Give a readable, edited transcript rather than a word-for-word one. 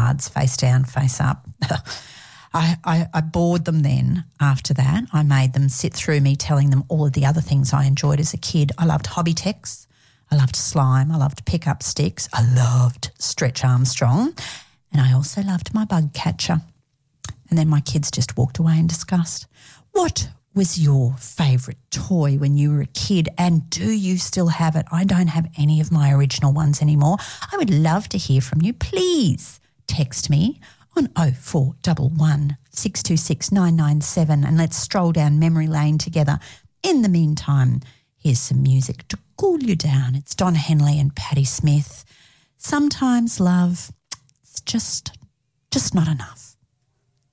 cards face down, face up. I bored them then after that. I made them sit through me telling them all of the other things I enjoyed as a kid. I loved hobby techs. I loved slime. I loved pick up sticks. I loved Stretch Armstrong. And I also loved my bug catcher. And then my kids just walked away in disgust. What was your favourite toy when you were a kid, and do you still have it? I don't have any of my original ones anymore. I would love to hear from you. Please text me on 0411 626 997 and let's stroll down memory lane together. In the meantime, here's some music to cool you down. It's Don Henley and Patti Smith. Sometimes love, it's just not enough.